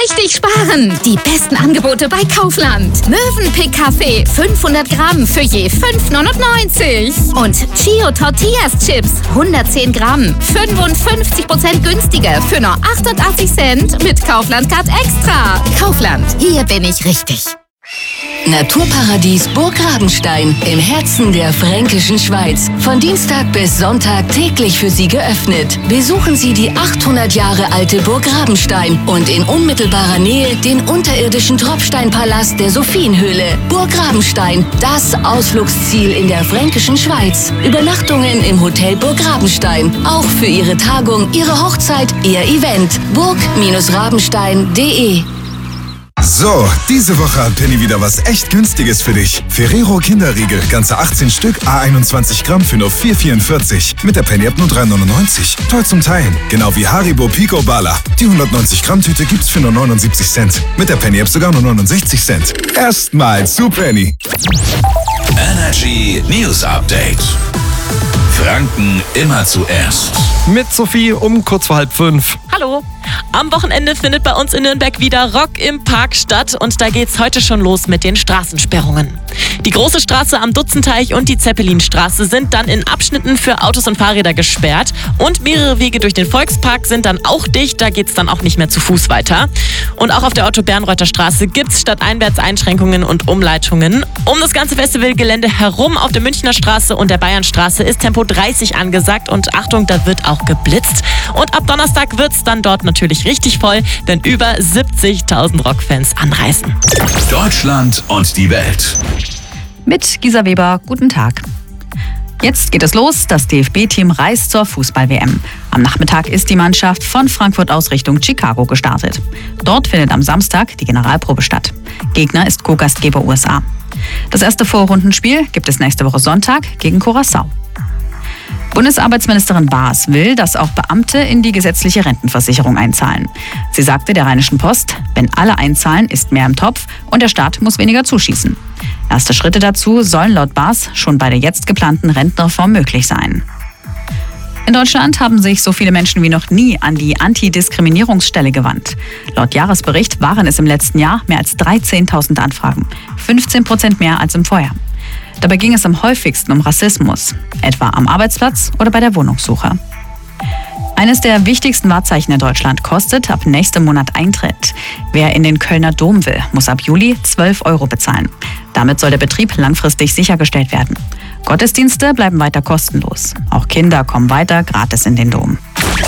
richtig sparen. Die besten Angebote bei Kaufland. Mövenpick Kaffee 500 Gramm für je 5,99. Und Chio Tortillas Chips 110 Gramm 55% günstiger für nur 88 Cent mit Kaufland Card Extra. Kaufland, hier bin ich richtig. Naturparadies Burg Rabenstein im Herzen der fränkischen Schweiz. Von Dienstag bis Sonntag täglich für Sie geöffnet. Besuchen Sie die 800 Jahre alte Burg Rabenstein und in unmittelbarer Nähe den unterirdischen Tropfsteinpalast der Sophienhöhle. Burg Rabenstein, das Ausflugsziel in der fränkischen Schweiz. Übernachtungen im Hotel Burg Rabenstein. Auch für Ihre Tagung, Ihre Hochzeit, Ihr Event. burg-rabenstein.de. So, diese Woche hat Penny wieder was echt Günstiges für dich. Ferrero Kinderriegel, ganze 18 Stück, A21 Gramm für nur 4,44. Mit der Penny-App nur 3,99. Toll zum Teilen. Genau wie Haribo Pico Bala. Die 190 Gramm Tüte gibt's für nur 79 Cent. Mit der Penny-App sogar nur 69 Cent. Erstmal zu Penny. Energy News Update. Franken immer zuerst. Mit Sophie um kurz vor 4:30. Hallo. Am Wochenende findet bei uns in Nürnberg wieder Rock im Park statt und da geht's heute schon los mit den Straßensperrungen. Die Große Straße am Dutzenteich und die Zeppelinstraße sind dann in Abschnitten für Autos und Fahrräder gesperrt und mehrere Wege durch den Volkspark sind dann auch dicht, da geht's dann auch nicht mehr zu Fuß weiter. Und auch auf der Otto-Bernreuther Straße gibt's stadteinwärts Einschränkungen und Umleitungen. Um das ganze Festivalgelände herum auf der Münchner Straße und der Bayernstraße ist Tempo 30 angesagt und Achtung, da wird auch geblitzt. Und ab Donnerstag wird's dann dort natürlich richtig voll, wenn über 70.000 Rockfans anreisen. Deutschland und die Welt. Mit Gisa Weber, guten Tag. Jetzt geht es los, das DFB-Team reist zur Fußball-WM. Am Nachmittag ist die Mannschaft von Frankfurt aus Richtung Chicago gestartet. Dort findet am Samstag die Generalprobe statt. Gegner ist Co-Gastgeber USA. Das erste Vorrundenspiel gibt es nächste Woche Sonntag gegen Curaçao. Bundesarbeitsministerin Baas will, dass auch Beamte in die gesetzliche Rentenversicherung einzahlen. Sie sagte der Rheinischen Post, wenn alle einzahlen, ist mehr im Topf und der Staat muss weniger zuschießen. Erste Schritte dazu sollen laut Baas schon bei der jetzt geplanten Rentenreform möglich sein. In Deutschland haben sich so viele Menschen wie noch nie an die Antidiskriminierungsstelle gewandt. Laut Jahresbericht waren es im letzten Jahr mehr als 13.000 Anfragen, 15% mehr als im Vorjahr. Dabei ging es am häufigsten um Rassismus, etwa am Arbeitsplatz oder bei der Wohnungssuche. Eines der wichtigsten Wahrzeichen in Deutschland kostet ab nächstem Monat Eintritt. Wer in den Kölner Dom will, muss ab Juli 12 € bezahlen. Damit soll der Betrieb langfristig sichergestellt werden. Gottesdienste bleiben weiter kostenlos. Auch Kinder kommen weiter gratis in den Dom.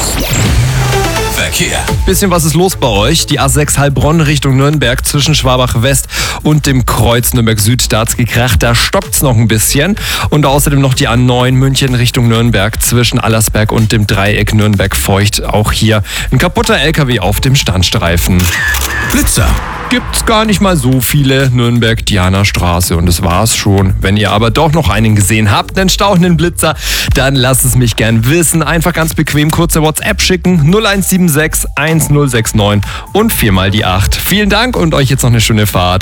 Verkehr. Bisschen was ist los bei euch? Die A6 Heilbronn Richtung Nürnberg zwischen Schwabach West und dem Kreuz Nürnberg Süd, da hat's gekracht, da stoppt's noch ein bisschen. Und außerdem noch die A9 München Richtung Nürnberg zwischen Allersberg und dem Dreieck Nürnberg-Feucht. Auch hier ein kaputter LKW auf dem Standstreifen. Blitzer. Gibt's gar nicht mal so viele Nürnberg-Diana-Straße und das war's schon. Wenn ihr aber doch noch einen gesehen habt, einen stauchenden Blitzer, dann lasst es mich gern wissen. Einfach ganz bequem kurze WhatsApp schicken, 0176 1069 und 4 die 8. Vielen Dank und euch jetzt noch eine schöne Fahrt.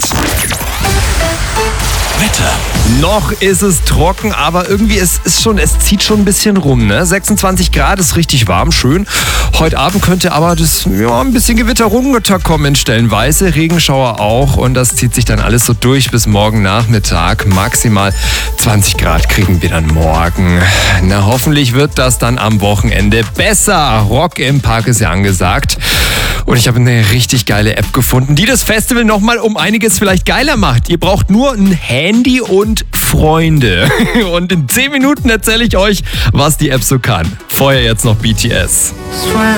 Wetter. Noch ist es trocken, aber irgendwie es zieht schon ein bisschen rum, ne? 26 Grad ist richtig warm, schön. Heute Abend könnte aber ein bisschen Gewitter rumkommen, stellenweise, Regenschauer auch und das zieht sich dann alles so durch bis morgen Nachmittag. Maximal 20 Grad kriegen wir dann morgen. Na, hoffentlich wird das dann am Wochenende besser. Rock im Park ist ja angesagt. Und ich habe eine richtig geile App gefunden, die das Festival nochmal um einiges vielleicht geiler macht. Ihr braucht nur ein Handy und Freunde. Und in 10 Minuten erzähle ich euch, was die App so kann. Vorher jetzt noch BTS.